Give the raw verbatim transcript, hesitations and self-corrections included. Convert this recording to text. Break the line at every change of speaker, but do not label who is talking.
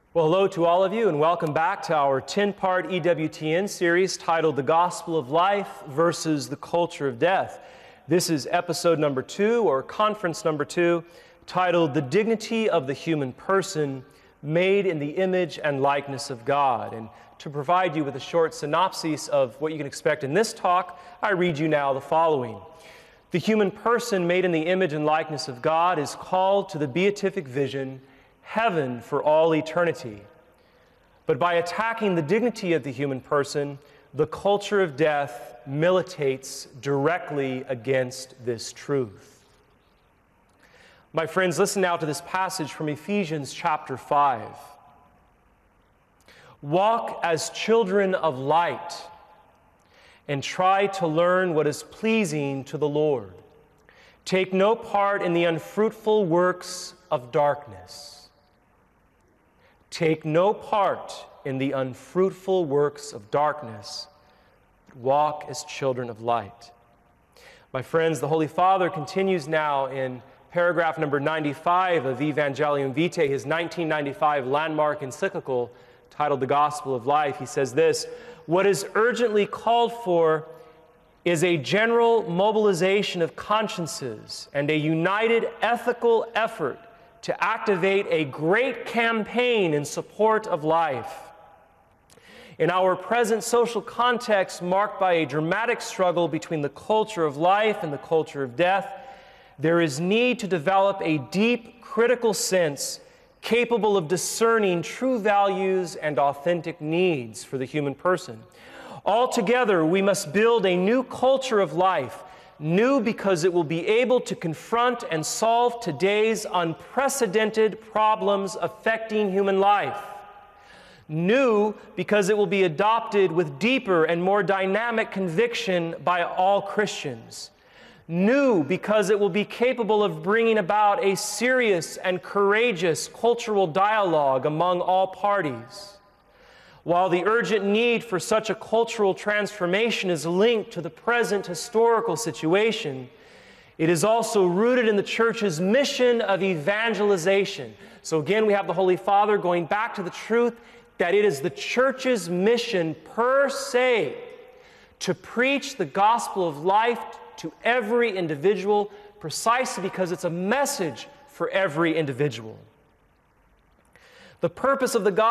Well, hello to all of you, and welcome back to our ten-part E W T N series titled The Gospel of Life versus the Culture of Death. This is episode number two, or conference number two, titled The Dignity of the Human Person, Made in the Image and Likeness of God. And to provide you with a short synopsis of what you can expect in this talk, I read you now the following. The human person made in the image and likeness of God is called to the beatific vision, heaven for all eternity. But by attacking the dignity of the human person, the culture of death militates directly against this truth. My friends, listen now to this passage from Ephesians chapter five. Walk as children of light and try to learn what is pleasing to the Lord. Take no part in the unfruitful works of darkness. Take no part in the unfruitful works of darkness, but walk as children of light. My friends, the Holy Father continues now in paragraph number ninety-five of Evangelium Vitae, his nineteen ninety-five landmark encyclical titled The Gospel of Life. He says this: what is urgently called for is a general mobilization of consciences and a united ethical effort to activate a great campaign in support of life. In our present social context, marked by a dramatic struggle between the culture of life and the culture of death, there is need to develop a deep, critical sense capable of discerning true values and authentic needs for the human person. Altogether, we must build a new culture of life, new because it will be able to confront and solve today's unprecedented problems affecting human life. New because it will be adopted with deeper and more dynamic conviction by all Christians. New because it will be capable of bringing about a serious and courageous cultural dialogue among all parties. While the urgent need for such a cultural transformation is linked to the present historical situation, it is also rooted in the Church's mission of evangelization. So again, we have the Holy Father going back to the truth that it is the Church's mission per se to preach the gospel of life to every individual, precisely because it's a message for every individual. The purpose of the gospel